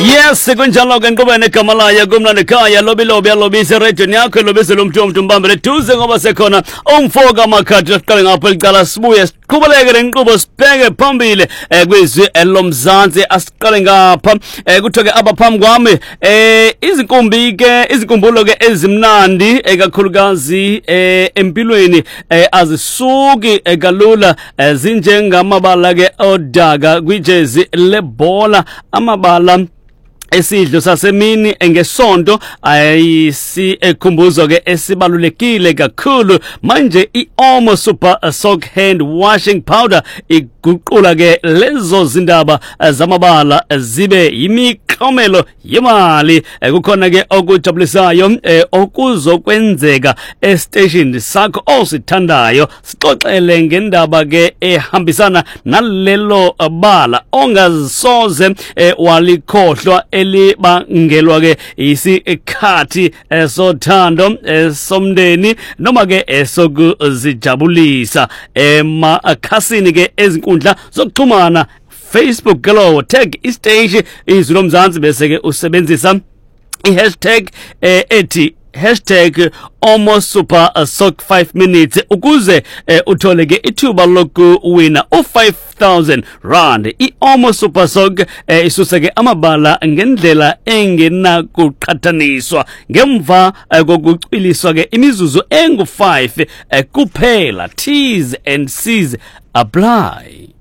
Yes, kunjalo ke ngoba negamalaya kumnandi ekhaya lobilobi alobise radio yakho lobise lomntu mbambele tuze ngoba sekhona umfoka amakhadi siqale ngapha licala sibuye siqhubeleke lenqubo sibheke phambili kwizwi lomzansi asiqale ngapha kuthiwe ke abaphambi kwami izinkumbulo ke ezimnandi ekakhulukazi empilweni azisuki kalula zinjengamabala ke odaka kwijezi lebhola amabala esidlo sasemini ngesonto ayisikhumbuzo ke esibalulekile kakhulu manje iOmo Super Sock Hand Washing Powder iguqula ke lezo zindaba zamabala zibe yimiklomelo yemali kukhona ke okujabulisayo okuzokwenzeka estation sakho osithandayo sixoxele ngendaba ke ehambisana nalelo bala ongazisoze walikhohlwa elibangelwa ke isikhathi sothando somndeni noma ke esokuzijabulisa emakhasini ke ezinkundla zokuxhumana Facebook gelo tag istage izwi lomzansi bese ke usebenzisa iHashtag ethi #Omo Super Sock 5 minutes ukuze uthole ke ithuba lokuwina u5,000 rand. iOmo Super Sock isuse ke amabala ngendlela engenakuqhathaniswa ngemva kokucwiliswa ke imizuzu engu5 kuphela. T's and C's apply.